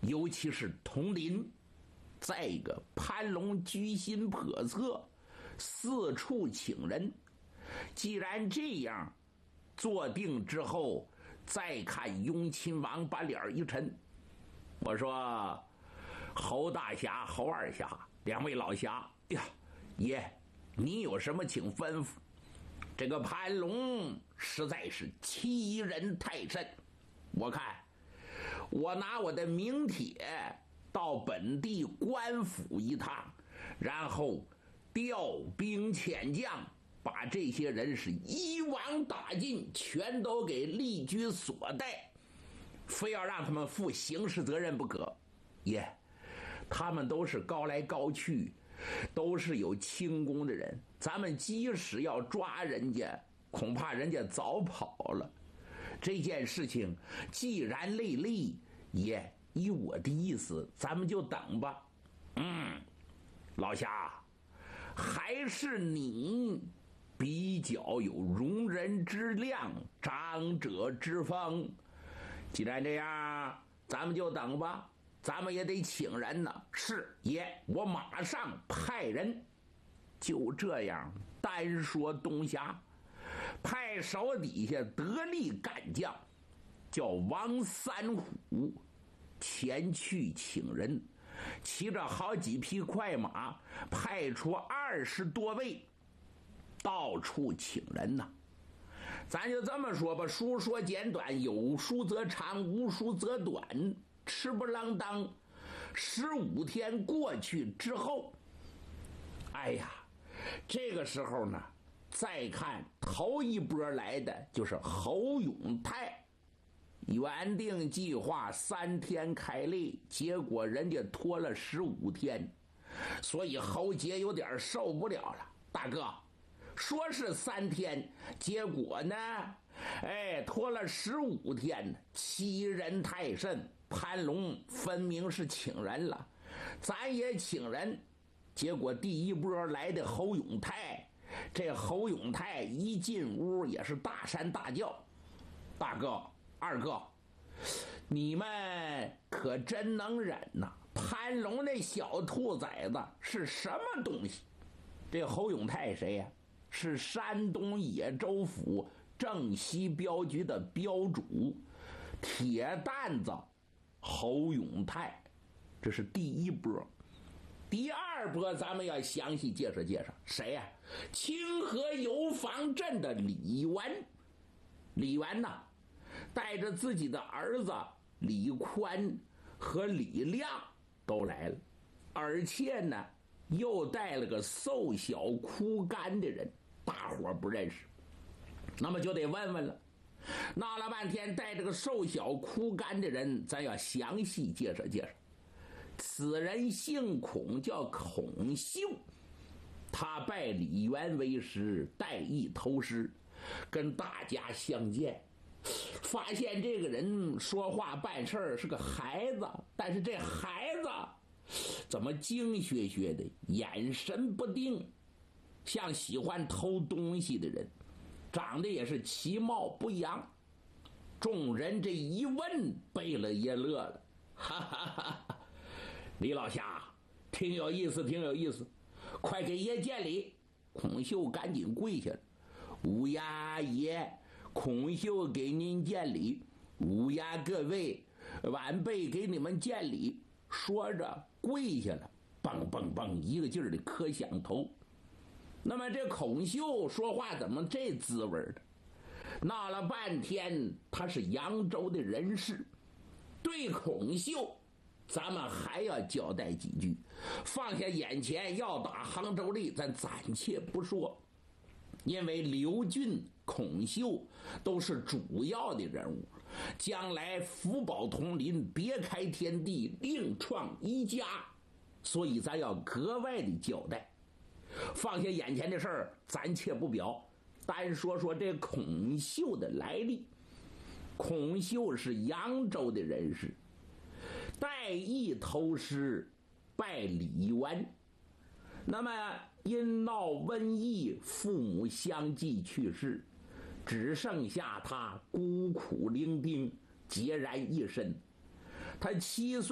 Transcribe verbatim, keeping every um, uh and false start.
尤其是统领。再一个，潘龙居心叵测，四处请人。既然这样，坐定之后，再看雍亲王把脸一沉，我说：“侯大侠、侯二侠，两位老侠呀，爷，你有什么请吩咐？这个潘龙实在是欺人太甚，我看我拿我的名帖到本地官府一趟，然后调兵遣将，把这些人是一网打尽，全都给立居所带，非要让他们负刑事责任不可。耶，他们都是高来高去，都是有轻功的人，咱们即使要抓人家，恐怕人家早跑了。这件事情既然累累，也依我的意思，咱们就等吧。嗯，老侠，还是你比较有容人之量，长者之风。既然这样，咱们就等吧。咱们也得请人呢。是爷，我马上派人。就这样，单说东峡，派手底下得力干将叫王三虎前去请人，骑着好几匹快马，派出二十多位，到处请人呐。咱就这么说吧，书说简短，有书则长，无书则短。吃不啷当，十五天过去之后，哎呀，这个时候呢，再看头一波来的就是侯永泰。原定计划三天开立，结果人家拖了十五天，所以侯杰有点受不了了。大哥，说是三天，结果呢，哎，拖了十五天，欺人太甚。潘龙分明是请人了，咱也请人，结果第一波来的侯永泰，这侯永泰一进屋也是大山大叫：“大哥，二哥，你们可真能忍呐！潘龙那小兔崽子是什么东西？”这侯永泰谁呀？是山东野州府正西镖局的镖主铁蛋子侯永泰。这是第一波。第二波咱们要详细介绍介绍谁呀？清河油坊镇的李元。李元呐，带着自己的儿子李宽和李亮都来了，而且呢又带了个瘦小枯干的人，大伙不认识。那么就得问问了，闹了半天带着个瘦小枯干的人，咱要详细介绍介绍。此人姓孔，叫孔秀，他拜李元为师，带艺偷师，跟大家相见，发现这个人说话办事是个孩子，但是这孩子怎么精学学的，眼神不定，像喜欢偷东西的人，长得也是其貌不扬。众人这一问，贝勒也乐了，哈哈哈哈！李老侠，挺有意思，挺有意思，快给爷见礼。孔秀赶紧跪下了，乌鸦爷，孔秀给您见礼，乌鸦各位晚辈给你们见礼。说着跪下了，蹦蹦蹦一个劲儿的磕响头。那么这孔秀说话怎么这滋味的？闹了半天他是扬州的人士，对孔秀咱们还要交代几句。放下眼前要打杭州例，咱暂且不说，因为刘俊、孔秀都是主要的人物，将来福保同林，别开天地，另创一家，所以咱要格外的交代。放下眼前的事儿，暂且不表，单说说这孔秀的来历。孔秀是扬州的人士，带艺偷师，拜李元。那么因闹瘟疫，父母相继去世，只剩下他孤苦伶仃，孑然一身。他七岁